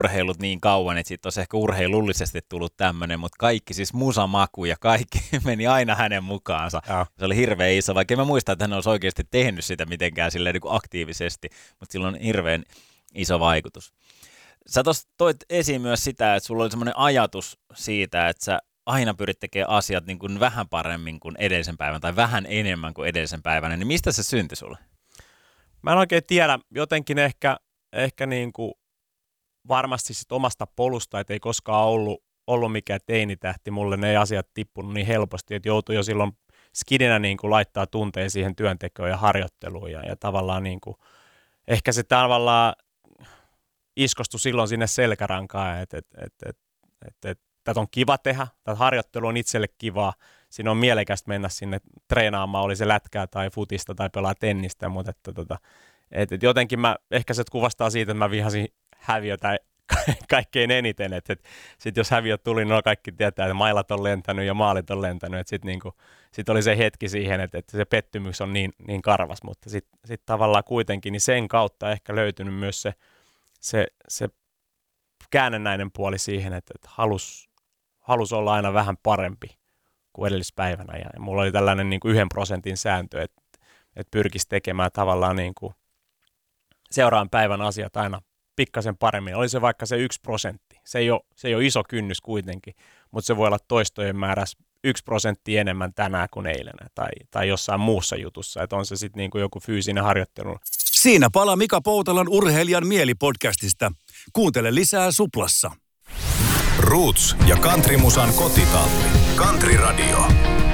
urheilut niin kauan, että siitä olisi ehkä urheilullisesti tullut tämmöinen, mutta kaikki siis musamaku ja kaikki meni aina hänen mukaansa. Ja. Se oli hirveän iso, vaikka en mä muista, että hän olisi oikeasti tehnyt sitä mitenkään silleen niin kuin aktiivisesti, mutta sillä on hirveän iso vaikutus. Sä tuossa toit esiin myös sitä, että sulla oli semmoinen ajatus siitä, että sä aina pyrit tekemään asiat niin kuin vähän paremmin kuin edellisen päivän tai vähän enemmän kuin edellisen päivänä, niin mistä se syntyi sulle? Mä en oikein tiedä, jotenkin ehkä niin kuin varmasti sit omasta polusta, että ei koskaan ollut mikään teinitähti, mulle ne asiat tippunut niin helposti, että joutui jo silloin skidinä niin kuin laittaa tunteen siihen työntekoon ja harjoitteluun ja tavallaan niin kuin, ehkä se tavallaan iskostui silloin sinne selkärankaan, että tätä on kiva tehdä, tätä harjoittelu on itselle kivaa, siinä on mielekästä mennä sinne treenaamaan, oli se lätkää tai futista tai pelaa tennistä, mutta että jotenkin ehkä se kuvastaa siitä, että mä vihasin häviötä kaikkein eniten, että sitten jos häviöt tuli, niin kaikki tietää, että mailat on lentänyt ja maalit on lentänyt, että sitten oli se hetki siihen, että se pettymys on niin karvas, mutta sitten tavallaan kuitenkin niin sen kautta ehkä löytynyt myös se käännennäinen puoli siihen, että halus olla aina vähän parempi kuin edellispäivänä. Ja mulla oli tällainen niin kuin 1% sääntö, että pyrkisi tekemään tavallaan niin kuin seuraavan päivän asiat aina pikkasen paremmin. Oli se vaikka se 1%. Se ei ole iso kynnys kuitenkin, mutta se voi olla toistojen määrässä 1% enemmän tänään kuin eilen tai jossain muussa jutussa. Että on se sitten niin kuin joku fyysinen harjoittelu. Siinä pala Mika Poutalan Urheilijan mieli-podcastista. Kuuntele lisää Suplassa. Roots ja Countrymusan kotitalli. Country Radio.